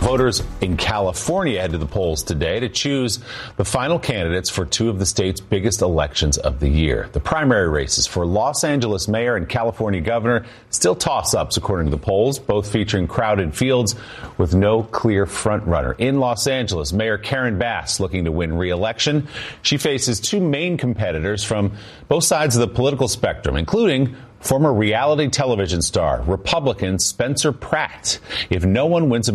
Voters in California head to the polls today to choose the final candidates for two of the state's biggest elections of the year. The primary races for Los Angeles mayor and California governor still toss-ups, according to the polls, both featuring crowded fields with no clear front-runner. In Los Angeles, Mayor Karen Bass looking to win re-election. She faces two main competitors from both sides of the political spectrum, including former reality television star, Republican Spencer Pratt. If no one wins a